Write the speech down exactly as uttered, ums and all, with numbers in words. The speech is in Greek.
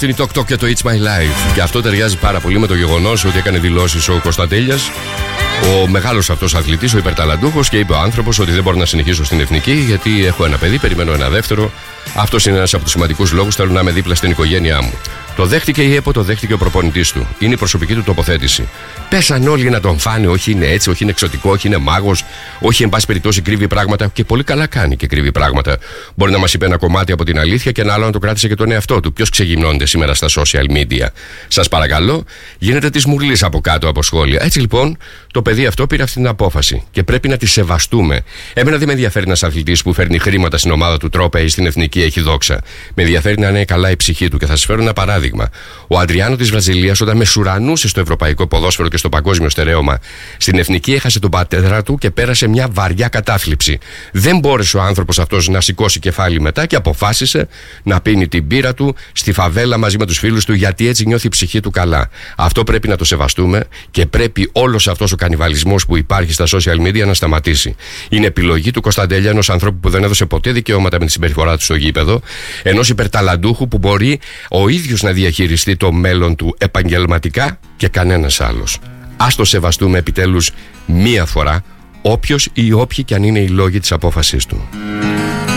αυτή είναι η Talk Talk και το It's My Life. Και αυτό ταιριάζει πάρα πολύ με το γεγονός ότι έκανε δηλώσεις ο Κωνσταντέλιας, ο μεγάλος αυτός αθλητής, ο υπερταλαντούχος, και είπε ο άνθρωπος ότι δεν μπορώ να συνεχίσω στην εθνική γιατί έχω ένα παιδί, περιμένω ένα δεύτερο. Αυτός είναι ένας από τους σημαντικούς λόγους. Θέλω να είμαι δίπλα στην οικογένειά μου. Το δέχτηκε η ΕΠΟ, το δέχτηκε ο προπονητής του. Είναι η προσωπική του τοποθέτηση. Πέσαν όλοι να τον φάνε, όχι είναι έτσι, όχι είναι εξωτικό, όχι είναι μάγος, όχι εν πάση περιπτώσει κρύβει πράγματα. Και πολύ καλά κάνει και κρύβει πράγματα. Μπορεί να μας είπε ένα κομμάτι από την αλήθεια και ένα άλλο να το κράτησε και τον εαυτό του. Ποιος ξεγυμνώνεται σήμερα στα social media? Σας παρακαλώ, γίνεται τη μουρλής από κάτω από σχόλια. Έτσι λοιπόν, το παιδί αυτό πήρε αυτή την απόφαση και πρέπει να τη σεβαστούμε. Εμένα δεν με ενδιαφέρει ένας αθλητής που φέρνει χρήματα στην ομάδα του, τρόπε ή στην εθνική, έχει δόξα. Με ενδιαφέρει να είναι καλά η ψυχή του και θα σας φέρω ένα παράδειγμα. Ο Αντριάνο της Βραζιλίας, όταν μεσουρανούσε στο ευρωπαϊκό ποδόσφαιρο και στο παγκόσμιο στερέωμα, στην εθνική έχασε τον πατέρα του και πέρασε μια βαριά κατάθλιψη. Δεν μπόρεσε ο άνθρωπος αυτός να σηκώσει κεφάλι μετά και αποφάσισε να πίνει την μπύρα του στη φαβέλα μαζί με τους φίλους του, γιατί έτσι νιώθει η ψυχή του καλά. Αυτό πρέπει να το σεβαστούμε και πρέπει όλος αυτός ο κανιβαλισμός που υπάρχει στα social media να σταματήσει. Είναι επιλογή του Κωνσταντέλια, ενός ανθρώπου που δεν έδωσε ποτέ δικαιώματα με τη συμπεριφορά του στο γήπεδο, ενός υπερταλαντούχου που μπορεί ο ίδιος να διαχειριστεί το μέλλον του επαγγελματικά και κανένας άλλος. Ας το σεβαστούμε επιτέλους μία φορά, όποιος ή όποιοι κι αν είναι οι λόγοι της απόφασής του.